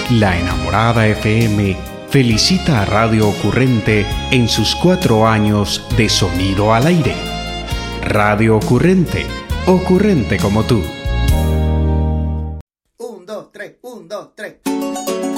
La Enamorada FM felicita a Radio Ocurrente en sus 4 años de sonido al aire. Radio Ocurrente, ocurrente como tú. 1, 2, 3, 1, 2, 3.